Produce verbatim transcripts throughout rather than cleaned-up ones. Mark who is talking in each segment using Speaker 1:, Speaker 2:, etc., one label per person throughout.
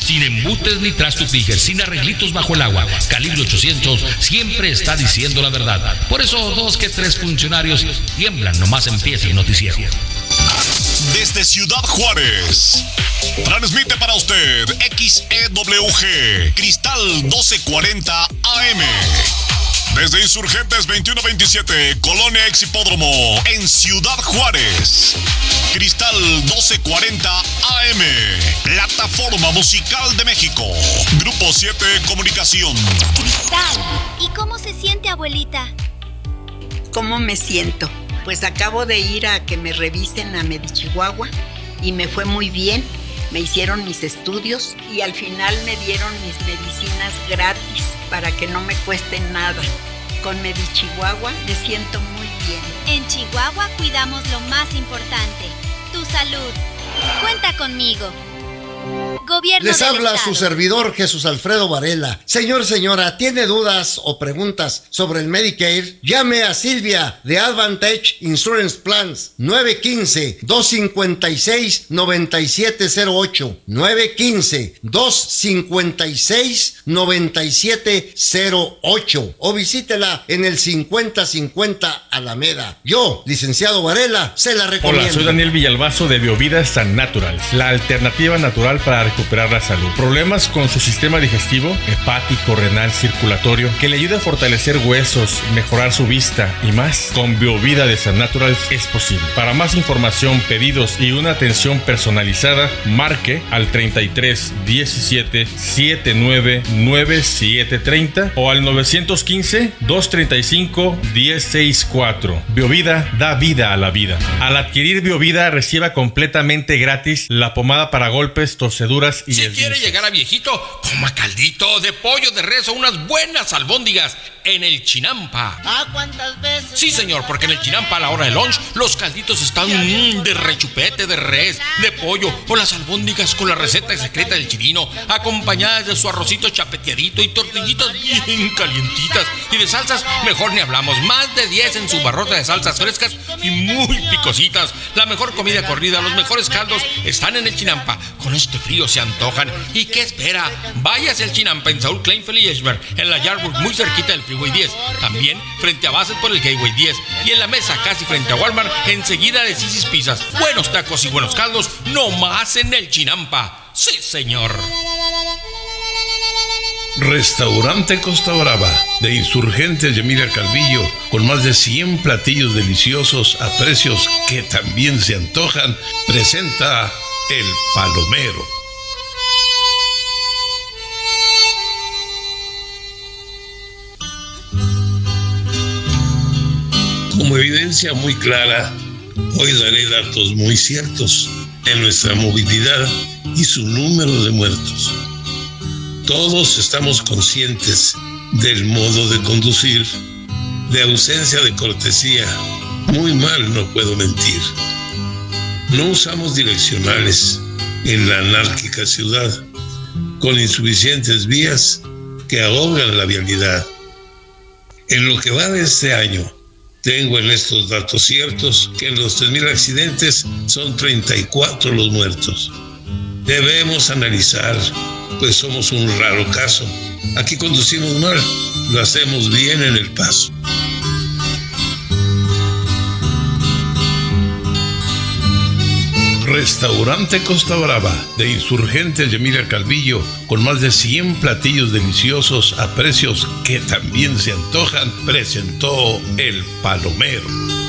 Speaker 1: sin embutes ni trastupijes, sin arreglitos bajo el agua. Calibre ochocientos siempre está diciendo la verdad. Por eso dos que tres funcionarios tiemblan nomás empieza el noticiero.
Speaker 2: Desde Ciudad Juárez, transmite para usted X E W G, Cristal doce cuarenta A M. Desde Insurgentes veintiuno veintisiete, Colonia Ex Hipódromo, en Ciudad Juárez. Cristal doce cuarenta A M, plataforma musical de México. Grupo siete Comunicación.
Speaker 3: Cristal, ¿y cómo se siente, abuelita?
Speaker 4: ¿Cómo me siento? Pues acabo de ir a que me revisen a Medichihuahua y me fue muy bien. Me hicieron mis estudios y al final me dieron mis medicinas gratis para que no me cueste nada. Con Medichihuahua me siento muy bien.
Speaker 3: En Chihuahua cuidamos lo más importante, tu salud. Cuenta conmigo. Gobierno
Speaker 5: Les
Speaker 3: del
Speaker 5: habla
Speaker 3: Estado.
Speaker 5: su servidor Jesús Alfredo Varela. Señor, señora, ¿tiene dudas o preguntas sobre el Medicare? Llame a Silvia de Advantage Insurance Plans nueve uno cinco, dos cinco seis, nueve siete cero ocho nueve uno cinco, dos cinco seis, nueve siete cero ocho o visítela en el cincuenta cincuenta Alameda. Yo, licenciado Varela, se la recomiendo.
Speaker 6: Hola, soy Daniel Villalbazo de Biovida San Naturals, la alternativa natural para recuperar la salud. Problemas con su sistema digestivo, hepático, renal, circulatorio, que le ayude a fortalecer huesos, mejorar su vista y más. Con Biovida de San Naturals es posible. Para más información, pedidos y una atención personalizada, marque al treinta y tres diecisiete setenta y nueve noventa y siete treinta o al nueve uno cinco, dos treinta y cinco, diez sesenta y cuatro. Biovida da vida a la vida. Al adquirir Biovida, reciba completamente gratis la pomada para golpes, torceduras y
Speaker 1: Si
Speaker 6: esguinces.
Speaker 1: quiere llegar a viejito, coma caldito de pollo de res o unas buenas albóndigas en el Chinampa.
Speaker 7: ¿Ah, cuántas veces?
Speaker 1: Sí, señor, porque en el Chinampa a la hora de lunch los calditos están mmm, de rechupete, de res, de pollo o las albóndigas con la receta secreta del chilino, acompañadas de su arrocito chapeteadito y tortillitas bien calientitas. Y de salsas, mejor ni hablamos. Más de diez en su barrota de salsas frescas y muy picositas. La mejor comida corrida, los mejores caldos están en el Chinampa. Con este frío se antojan. ¿Y qué espera? Váyase al Chinampa en Saúl Kleinfeld y Eschberg, en la Yardburg, muy cerquita del Freeway diez. También frente a Bassett por el Gateway diez. Y en la mesa, casi frente a Walmart, enseguida de Sisi's Pizzas. Buenos tacos y buenos caldos, no más en el Chinampa. Sí, señor.
Speaker 8: Restaurante Costa Brava, de Insurgentes de Emilia Calvillo, con más de cien platillos deliciosos a precios que también se antojan, presenta El Palomero. Como evidencia muy clara, hoy daré datos muy ciertos en nuestra movilidad y su número de muertos. Todos estamos conscientes del modo de conducir, de ausencia de cortesía. Muy mal, no puedo mentir. No usamos direccionales en la anárquica ciudad, con insuficientes vías que ahogan la vialidad. En lo que va de este año, tengo en estos datos ciertos que en los tres mil accidentes son treinta y cuatro los muertos. Debemos analizar, pues somos un raro caso. Aquí conducimos mal, lo hacemos bien en el paso. Restaurante Costa Brava, de Insurgentes de Emilia Calvillo, con más de cien platillos deliciosos a precios que también se antojan, presentó El Palomero.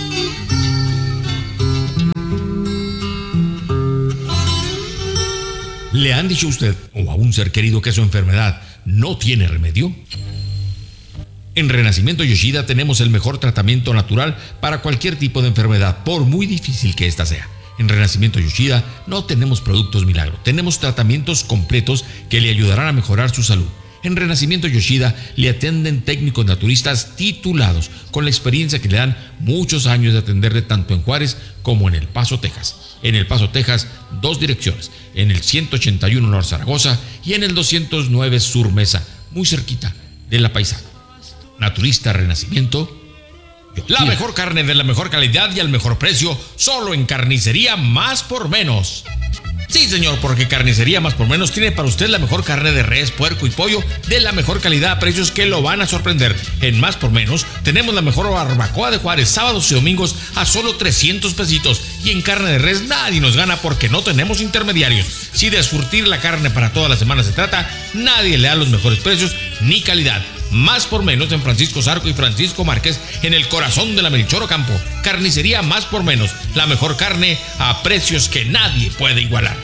Speaker 1: ¿Le han dicho a usted o a un ser querido que su enfermedad no tiene remedio? En Renacimiento Yoshida tenemos el mejor tratamiento natural para cualquier tipo de enfermedad, por muy difícil que ésta sea. En Renacimiento Yoshida no tenemos productos milagro, tenemos tratamientos completos que le ayudarán a mejorar su salud. En Renacimiento Yoshida le atienden técnicos naturistas titulados, con la experiencia que le dan muchos años de atenderle tanto en Juárez como en El Paso, Texas. En El Paso, Texas, dos direcciones, en el ciento ochenta y uno Norte Zaragoza y en el doscientos nueve Sur Mesa, muy cerquita de La Paisana. Naturista Renacimiento Yoshida. La mejor carne de la mejor calidad y al mejor precio, solo en Carnicería Más por Menos. Sí, señor, porque Carnicería Más por Menos tiene para usted la mejor carne de res, puerco y pollo de la mejor calidad a precios que lo van a sorprender. En Más por Menos tenemos la mejor barbacoa de Juárez, sábados y domingos a solo trescientos pesitos. Y en carne de res nadie nos gana porque no tenemos intermediarios. Si de surtir la carne para toda la semana se trata, nadie le da los mejores precios ni calidad. Más por Menos en Francisco Zarco y Francisco Márquez, en el corazón de la Melchor Ocampo. Carnicería Más por Menos, la mejor carne a precios que nadie puede igualar.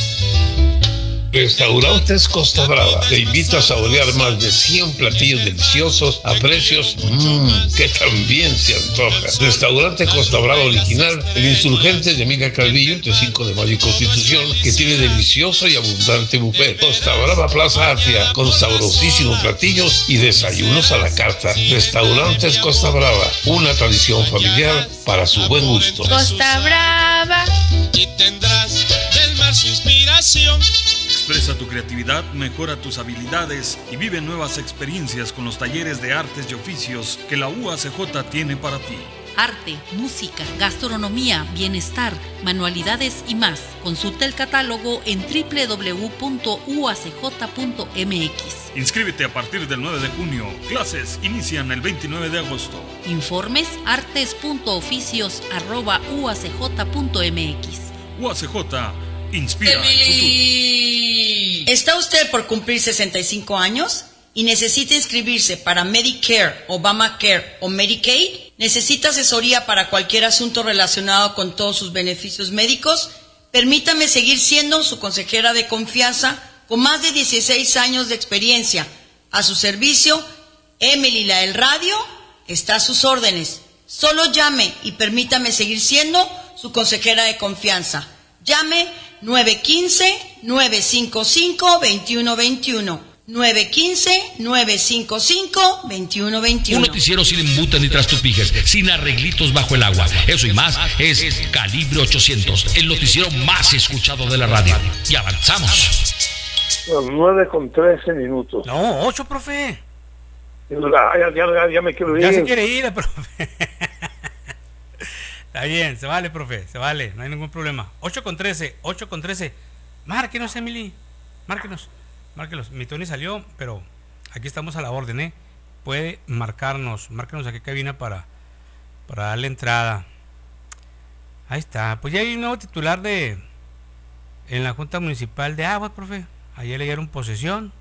Speaker 8: Restaurantes Costa Brava te invita a saborear más de cien platillos deliciosos a precios mmm, que también se antoja. Restaurante Costa Brava original, el Insurgente de Emilia Calvillo, entre cinco de mayo y Constitución, que tiene delicioso y abundante buffet. Costa Brava Plaza Artia, con sabrosísimos platillos y desayunos a la carta. Restaurantes Costa Brava, una tradición familiar para su buen gusto.
Speaker 7: Costa Brava.
Speaker 9: Y tendrás del mar su inspiración.
Speaker 10: Expresa tu creatividad, mejora tus habilidades y vive nuevas experiencias con los talleres de artes y oficios que la U A C J tiene para ti.
Speaker 11: Arte, música, gastronomía, bienestar, manualidades y más. Consulta el catálogo en doble u doble u doble u punto u a c j punto m x.
Speaker 10: Inscríbete a partir del nueve de junio. Clases inician el veintinueve de agosto.
Speaker 11: Informes artes punto oficios arroba u a c j punto m x.
Speaker 10: U A C J inspira el
Speaker 12: futuro. ¿Está usted por cumplir sesenta y cinco años y necesita inscribirse para Medicare, Obamacare o Medicaid? ¿Necesita asesoría para cualquier asunto relacionado con todos sus beneficios médicos? Permítame seguir siendo su consejera de confianza con más de dieciséis años de experiencia. A su servicio, Emily la del Radio está a sus órdenes. Solo llame y permítame seguir siendo su consejera de confianza. Llame nueve uno cinco, nueve cinco cinco, dos uno dos uno. nueve uno cinco, nueve cinco cinco, dos uno dos uno.
Speaker 1: Un noticiero sin embutes ni trastupijes, sin arreglitos bajo el agua. Eso y más es Calibre ochocientos, el noticiero más escuchado de la radio. Y avanzamos.
Speaker 13: nueve con trece minutos.
Speaker 14: No, ocho, profe.
Speaker 13: Ya, ya, ya, ya me quiero ir.
Speaker 14: Ya se quiere ir, profe. Está bien, se vale, profe, se vale, no hay ningún problema. ocho con trece, ocho con trece. Márquenos, Emily, márquenos, márquenos. Mi Tony salió, pero aquí estamos a la orden, ¿eh? Puede marcarnos, márquenos aquí cabina para, para darle entrada. Ahí está, pues ya hay un nuevo titular de en la Junta Municipal de Agua, profe. Ayer le dieron posesión.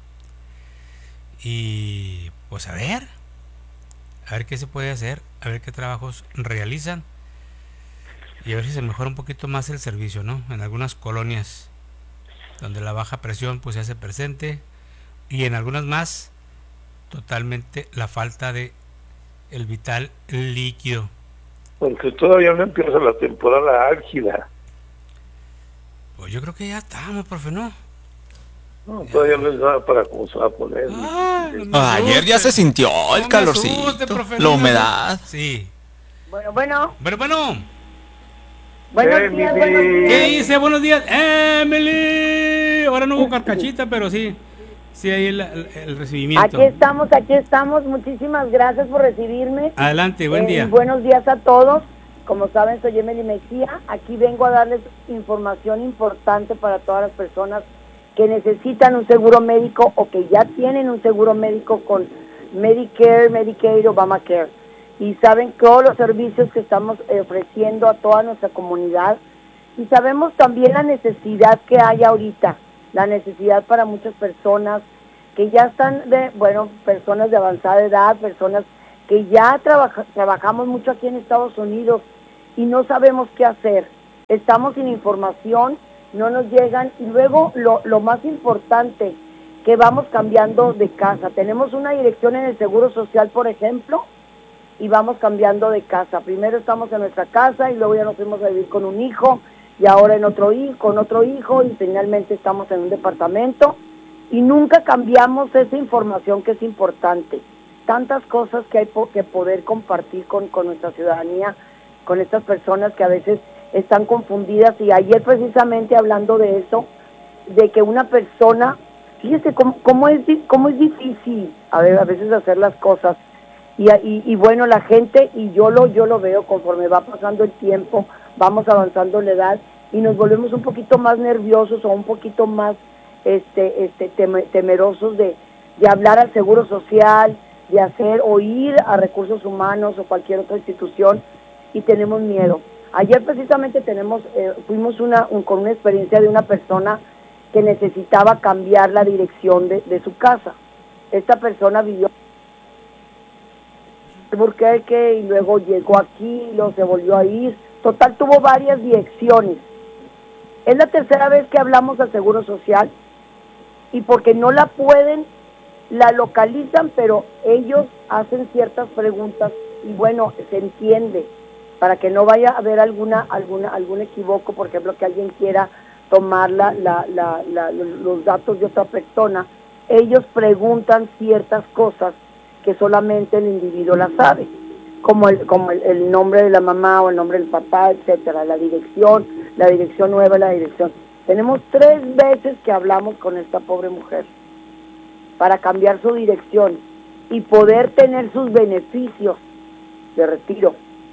Speaker 14: Y pues a ver, a ver qué se puede hacer, a ver qué trabajos realizan. Y a ver si se mejora un poquito más el servicio, ¿no? En algunas colonias donde la baja presión pues se hace presente y en algunas más totalmente la falta de el vital líquido.
Speaker 13: Porque todavía no empieza la temporada álgida.
Speaker 14: Pues yo creo que ya estamos, profe, ¿no?
Speaker 13: No, todavía no es nada para cómo se va a poner.
Speaker 14: Ay, no
Speaker 15: ah, ayer ya se sintió el no calorcito, asuste, profe, la humedad.
Speaker 14: Sí.
Speaker 16: Bueno, bueno.
Speaker 14: Bueno, bueno.
Speaker 16: Buenos días, buenos días.
Speaker 14: ¿Qué dice? Buenos días, Emily. Ahora no hubo carcachita, pero sí, sí hay el, el, el recibimiento.
Speaker 16: Aquí estamos, aquí estamos. Muchísimas gracias por recibirme.
Speaker 14: Adelante, buen día.
Speaker 16: Eh, buenos días a todos. Como saben, soy Emily Mejía. Aquí vengo a darles información importante para todas las personas que necesitan un seguro médico o que ya tienen un seguro médico con Medicare, Medicaid, Obamacare. Y saben todos los servicios que estamos ofreciendo a toda nuestra comunidad. Y sabemos también la necesidad que hay ahorita, la necesidad para muchas personas que ya están, de, bueno, personas de avanzada edad, personas que ya trabaja, trabajamos mucho aquí en Estados Unidos y no sabemos qué hacer. Estamos sin información, no nos llegan. Y luego lo, lo más importante, que vamos cambiando de casa. Tenemos una dirección en el Seguro Social, por ejemplo, y vamos cambiando de casa. Primero estamos en nuestra casa y luego ya nos fuimos a vivir con un hijo y ahora en otro hijo, con otro hijo y finalmente estamos en un departamento y nunca cambiamos esa información que es importante. Tantas cosas que hay po- que poder compartir con, con nuestra ciudadanía, con estas personas que a veces están confundidas. Y ayer precisamente hablando de eso, de que una persona, fíjese cómo, cómo, es, cómo es difícil a, ver, a veces hacer las cosas. Y, y, y bueno, la gente, y yo lo yo lo veo conforme va pasando el tiempo, vamos avanzando la edad, y nos volvemos un poquito más nerviosos o un poquito más este, este, tem- temerosos de, de hablar al Seguro Social, de hacer o ir a Recursos Humanos o cualquier otra institución, y tenemos miedo. Ayer precisamente tenemos, eh, fuimos una, un, con una experiencia de una persona que necesitaba cambiar la dirección de, de su casa. Esta persona vivió en Albuquerque y luego llegó aquí, y luego se volvió a ir. Total, tuvo varias direcciones. Es la tercera vez que hablamos al Seguro Social, y porque no la pueden, la localizan, pero ellos hacen ciertas preguntas y bueno, se entiende, para que no vaya a haber alguna alguna algún equivoco, por ejemplo, que alguien quiera tomar la, la, la, la, los datos de otra persona. Ellos preguntan ciertas cosas que solamente el individuo las sabe, como el como el, el nombre de la mamá o el nombre del papá, etcétera, la dirección, la dirección nueva, la dirección. Tenemos tres veces que hablamos con esta pobre mujer para cambiar su dirección y poder tener sus beneficios de retiro,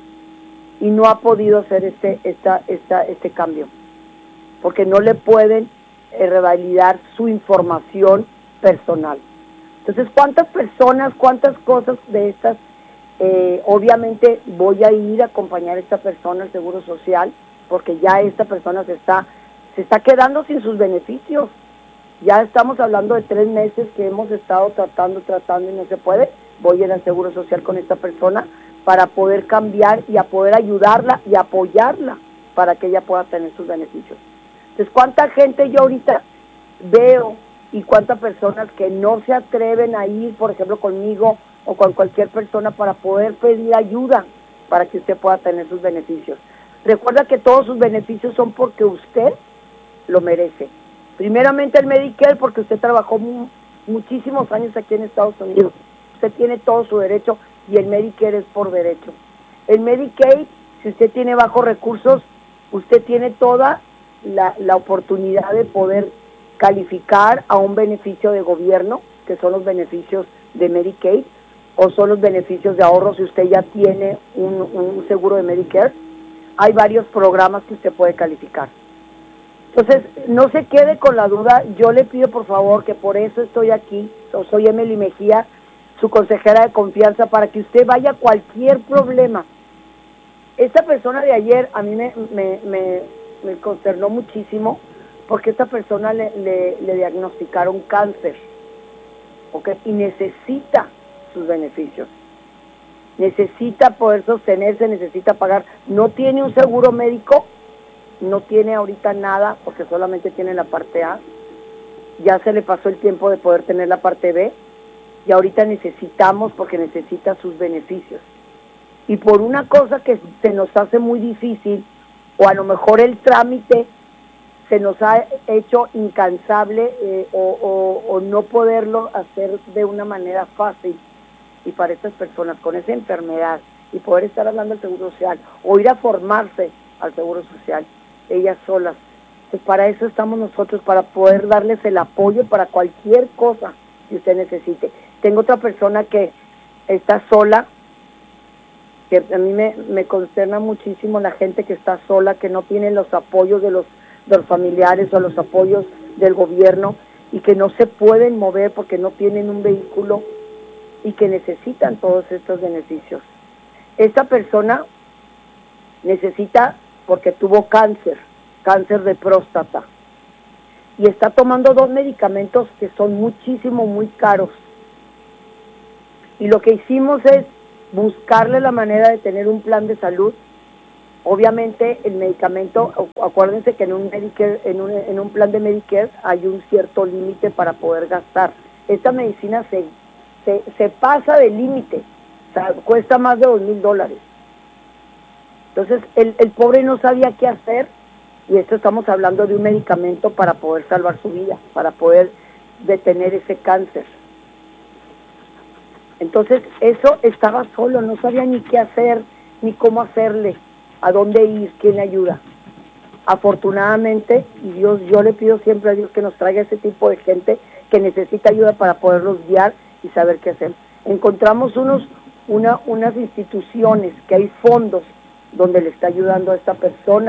Speaker 16: y no ha podido hacer este esta esta este cambio porque no le pueden eh, revalidar su información personal. Entonces, ¿cuántas personas, cuántas cosas de estas? Eh, obviamente voy a ir a acompañar a esta persona al Seguro Social, porque ya esta persona se está se está quedando sin sus beneficios. Ya estamos hablando de tres meses que hemos estado tratando, tratando y no se puede. Voy a ir al Seguro Social con esta persona para poder cambiar y a poder ayudarla y apoyarla para que ella pueda tener sus beneficios. Entonces, ¿cuánta gente yo ahorita veo y cuántas personas que no se atreven a ir, por ejemplo, conmigo o con cualquier persona para poder pedir ayuda para que usted pueda tener sus beneficios? Recuerda que todos sus beneficios son porque usted lo merece. Primeramente el Medicare, porque usted trabajó mu- muchísimos años aquí en Estados Unidos. Usted tiene todo su derecho, y el Medicare es por derecho. El Medicaid, si usted tiene bajos recursos, usted tiene toda la, la oportunidad de poder calificar a un beneficio de gobierno, que son los beneficios de Medicaid, o son los beneficios de ahorro si usted ya tiene un, un seguro de Medicare. Hay varios programas que usted puede calificar. Entonces, no se quede con la duda. Yo le pido, por favor, que por eso estoy aquí. Soy Emily Mejía, su consejera de confianza, para que usted vaya a cualquier problema. Esta persona de ayer a mí me, me, me, me consternó muchísimo, porque esta persona le, le, le diagnosticaron cáncer, ¿okay? Y necesita sus beneficios. Necesita poder sostenerse, necesita pagar. No tiene un seguro médico, no tiene ahorita nada, porque solamente tiene la parte A. Ya se le pasó el tiempo de poder tener la parte B, y ahorita necesitamos, porque necesita sus beneficios. Y por una cosa que se nos hace muy difícil, o a lo mejor el trámite se nos ha hecho incansable, eh, o, o, o no poderlo hacer de una manera fácil, y para estas personas con esa enfermedad, y poder estar hablando al Seguro Social, o ir a formarse al Seguro Social, ellas solas, pues para eso estamos nosotros, para poder darles el apoyo para cualquier cosa que usted necesite. Tengo otra persona que está sola, que a mí me, me consterna muchísimo la gente que está sola, que no tiene los apoyos de los, de los familiares o los apoyos del gobierno, y que no se pueden mover porque no tienen un vehículo, y que necesitan todos estos beneficios. Esta persona necesita, porque tuvo cáncer, cáncer de próstata, y está tomando dos medicamentos que son muchísimo, muy caros. Y lo que hicimos es buscarle la manera de tener un plan de salud. Obviamente el medicamento, acuérdense que en un Medicare, en un, en un plan de Medicare hay un cierto límite para poder gastar. Esta medicina se, se, se pasa del límite, o sea, cuesta más de dos mil dólares. Entonces el, el pobre no sabía qué hacer, y esto estamos hablando de un medicamento para poder salvar su vida, para poder detener ese cáncer. Entonces eso, estaba solo, no sabía ni qué hacer, ni cómo hacerle, a dónde ir, quién le ayuda. Afortunadamente, y Dios, yo le pido siempre a Dios que nos traiga ese tipo de gente que necesita ayuda para poderlos guiar y saber qué hacer. Encontramos unos, una, unas instituciones, que hay fondos donde le está ayudando a esta persona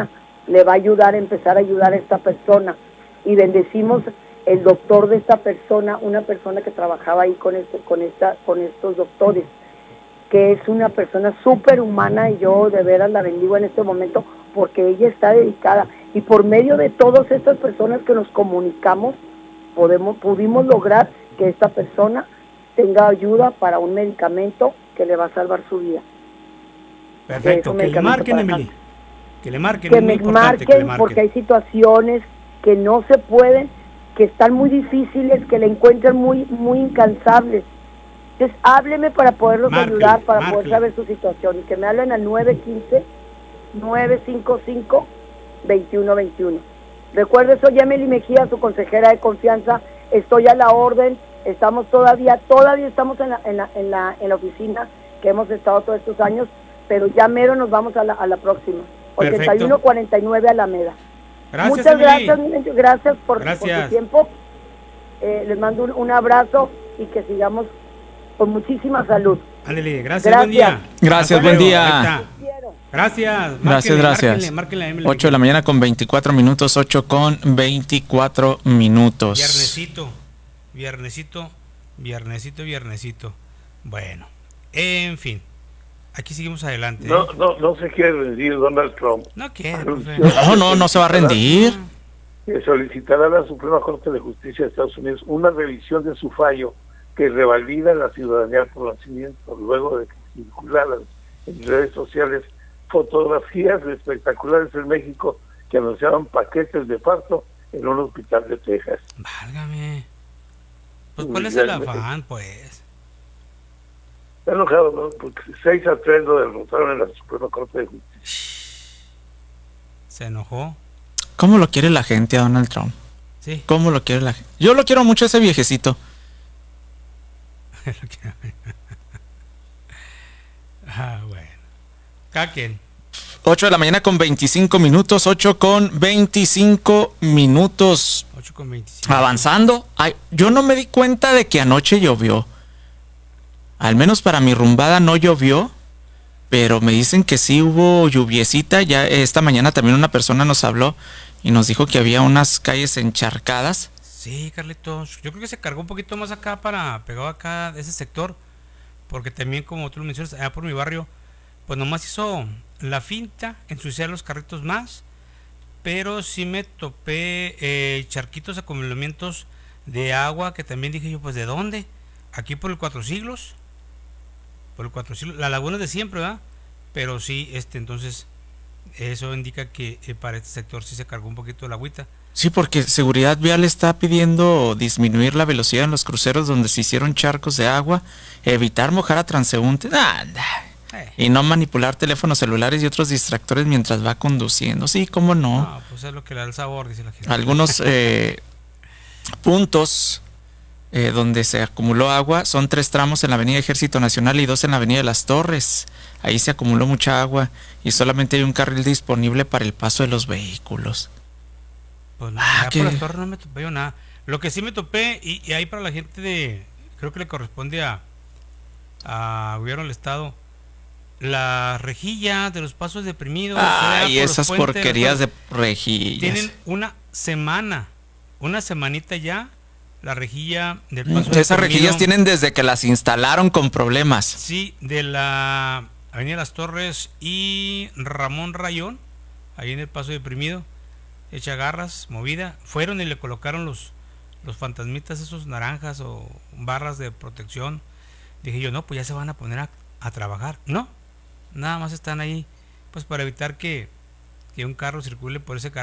Speaker 16: le va a ayudar a empezar a ayudar a esta persona. Y bendecimos el doctor de esta persona, una persona que trabajaba ahí con, este, con, esta, con estos doctores, que es una persona súper humana, y yo de veras la bendigo en este momento porque ella está dedicada. Y por medio de todas estas personas que nos comunicamos, podemos, pudimos lograr que esta persona tenga ayuda para un medicamento que le va a salvar su vida.
Speaker 14: Perfecto, que le marquen, Emily. Que le marquen,
Speaker 16: que me marquen, que le marquen, porque hay situaciones que no se pueden, que están muy difíciles, que le encuentran muy muy incansables. Entonces, hábleme para poderlos marque, ayudar, para marque. poder saber su situación. Y que me hablen al nueve uno cinco, nueve cinco cinco, dos uno dos uno. Recuerde, soy Emily Mejía, su consejera de confianza. Estoy a la orden. Estamos todavía, todavía estamos en la, en la, en la, en la oficina que hemos estado todos estos años, pero ya mero nos vamos a la, a la próxima. ochenta y uno cuarenta y nueve Alameda.
Speaker 14: Gracias,
Speaker 16: Muchas
Speaker 14: Emily.
Speaker 16: gracias, gracias por,
Speaker 14: gracias.
Speaker 16: por su tiempo. Eh, les mando un, un abrazo y que sigamos con muchísima salud.
Speaker 14: Ándale, gracias, gracias, buen día.
Speaker 15: Gracias, buen día.
Speaker 14: Gracias.
Speaker 15: Gracias, gracias.
Speaker 14: Márquenle, márquenle
Speaker 15: ocho de la mañana con veinticuatro minutos, ocho con veinticuatro minutos.
Speaker 14: Viernesito, viernesito, viernesito, viernesito. Bueno, en fin. Aquí seguimos adelante.
Speaker 13: No,
Speaker 14: ¿eh?
Speaker 13: no, no se quiere rendir Donald Trump.
Speaker 14: No quiere.
Speaker 15: No, no, no se va a rendir.
Speaker 13: Que solicitará a la Suprema Corte de Justicia de Estados Unidos una revisión de su fallo que revalida la ciudadanía por nacimiento, luego de que circularan en redes sociales fotografías de espectaculares en México que anunciaban paquetes de parto en un hospital de Texas.
Speaker 14: Válgame. Pues, ¿cuál es el afán, pues?
Speaker 13: Está enojado, ¿no? Porque seis a tres lo derrotaron en la Suprema Corte de Justicia.
Speaker 14: ¿Se enojó?
Speaker 15: ¿Cómo lo quiere la gente a Donald Trump?
Speaker 14: Sí.
Speaker 15: ¿Cómo lo quiere la gente? Yo lo quiero mucho a ese viejecito.
Speaker 14: Ah, bueno. Caquen.
Speaker 15: ocho de la mañana con veinticinco minutos, ocho con veinticinco minutos.
Speaker 14: ocho con veinticinco.
Speaker 15: Avanzando. Ay, yo no me di cuenta de que anoche llovió. Al menos para mi rumbada no llovió, pero me dicen que sí hubo lluviecita. Ya esta mañana también una persona nos habló y nos dijo que había unas calles encharcadas.
Speaker 14: Sí, Carlitos, yo creo que se cargó un poquito más acá, para pegado acá de ese sector, porque también, como tú lo mencionas, allá por mi barrio, pues nomás hizo la finta, ensuciar los carritos más, pero sí me topé eh, charquitos, acumulamientos de agua, que también dije yo, pues ¿de dónde? Aquí por el Cuatro Siglos, por el Cuatro Siglos, la laguna es de siempre, ¿verdad? Pero sí, este, entonces, eso indica que eh, para este sector sí se cargó un poquito el agüita.
Speaker 15: Sí, porque Seguridad Vial está pidiendo disminuir la velocidad en los cruceros donde se hicieron charcos de agua, evitar mojar a transeúntes, anda, eh. y no manipular teléfonos celulares y otros distractores mientras va conduciendo. Sí, cómo no.
Speaker 14: No, pues es lo que le da el sabor, dice la gente.
Speaker 15: Algunos eh, puntos eh, donde se acumuló agua son tres tramos en la Avenida Ejército Nacional y dos en la Avenida de las Torres. Ahí se acumuló mucha agua y solamente hay un carril disponible para el paso de los vehículos.
Speaker 14: Pues no, ah, por las Torres no me topé yo nada. Lo que sí me topé, y, y ahí para la gente de, creo que le corresponde a, a gobierno del estado, la rejilla de los pasos deprimidos.
Speaker 15: Ay, por esas puentes, porquerías de rejillas.
Speaker 14: Tienen una semana, una semanita ya, la rejilla del paso
Speaker 15: mm, Esas rejillas tienen desde que las instalaron con problemas.
Speaker 14: Sí, de la Avenida Las Torres y Ramón Rayón, ahí en el paso deprimido. Hecha garras, movida, fueron y le colocaron los los fantasmitas, esos naranjas o barras de protección. Dije yo, no, pues ya se van a poner a, a trabajar. No, nada más están ahí pues para evitar que, que un carro circule por ese carro.